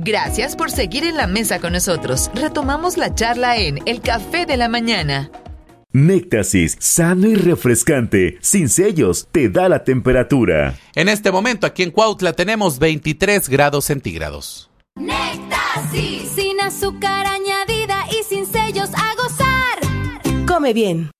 Gracias por seguir en la mesa con nosotros. Retomamos la charla en El Café de la Mañana. Néctasis, sano y refrescante, sin sellos, te da la temperatura. En este momento aquí en Cuautla tenemos 23 grados centígrados. Néctasis, sin azúcar añadida y sin sellos, a gozar. Come bien.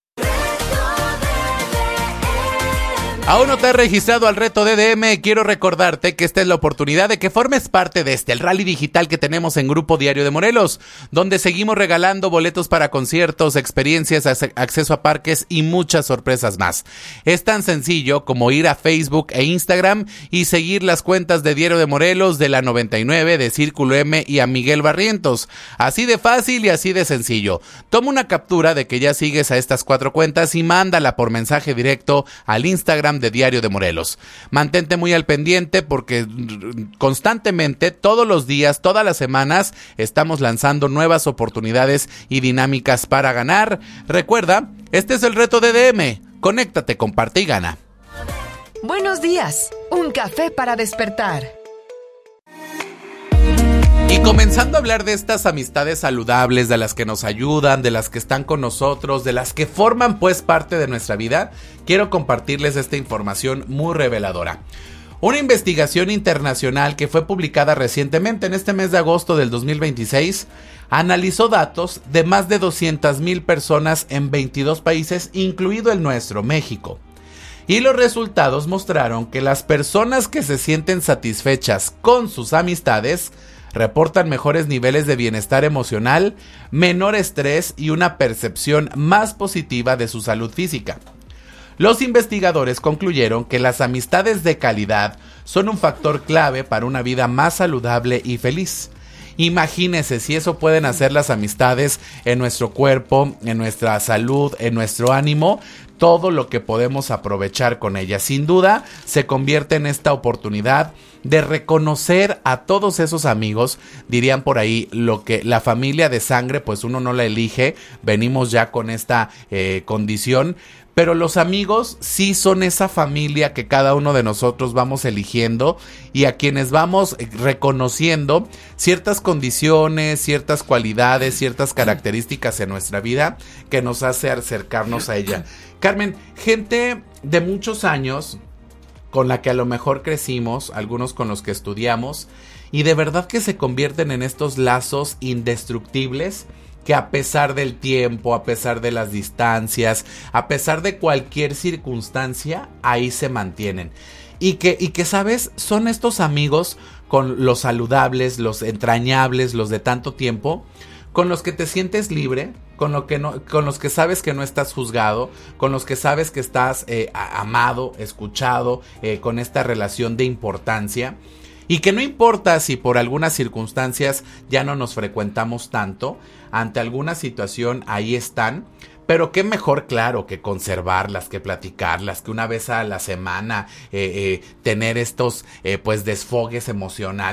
¿Aún no te has registrado al reto DDM? Quiero recordarte que esta es la oportunidad de que formes parte de el rally digital que tenemos en Grupo Diario de Morelos, donde seguimos regalando boletos para conciertos, experiencias, acceso a parques y muchas sorpresas más. Es tan sencillo como ir a Facebook e Instagram y seguir las cuentas de Diario de Morelos, de la 99, de Círculo M y a Miguel Barrientos. Así de fácil y así de sencillo. Toma una captura de que ya sigues a estas 4 cuentas y mándala por mensaje directo al Instagram de Diario de Morelos. Mantente muy al pendiente porque constantemente, todos los días, todas las semanas, estamos lanzando nuevas oportunidades y dinámicas para ganar. Recuerda, este es el reto DDM. Conéctate, comparte y gana. Buenos días, un café para despertar. Y comenzando a hablar de estas amistades saludables, de las que nos ayudan, de las que están con nosotros, de las que forman pues parte de nuestra vida, quiero compartirles esta información muy reveladora. Una investigación internacional que fue publicada recientemente en este mes de agosto del 2026 analizó datos de más de 200,000 personas en 22 países, incluido el nuestro, México. Y los resultados mostraron que las personas que se sienten satisfechas con sus amistades reportan mejores niveles de bienestar emocional, menor estrés y una percepción más positiva de su salud física. Los investigadores concluyeron que las amistades de calidad son un factor clave para una vida más saludable y feliz. Imagínense si eso pueden hacer las amistades en nuestro cuerpo, en nuestra salud, en nuestro ánimo, todo lo que podemos aprovechar con ellas. Sin duda, se convierte en esta oportunidad de reconocer a todos esos amigos. Dirían por ahí, lo que la familia de sangre, pues uno no la elige, venimos ya con esta condición. Pero los amigos sí son esa familia que cada uno de nosotros vamos eligiendo y a quienes vamos reconociendo ciertas condiciones, ciertas cualidades, ciertas características en nuestra vida que nos hace acercarnos a ella. Carmen, gente de muchos años con la que a lo mejor crecimos, algunos con los que estudiamos, y de verdad que se convierten en estos lazos indestructibles que a pesar del tiempo, a pesar de las distancias, a pesar de cualquier circunstancia, ahí se mantienen. Y que ¿sabes? Son estos amigos con los saludables, los entrañables, los de tanto tiempo, con los que te sientes libre, con los que sabes que no estás juzgado, con los que sabes que estás amado, escuchado, con esta relación de importancia. Y que no importa si por algunas circunstancias ya no nos frecuentamos tanto, ante alguna situación ahí están, pero qué mejor, claro, que conservarlas, que platicarlas, que una vez a la semana tener estos pues desfogues emocionales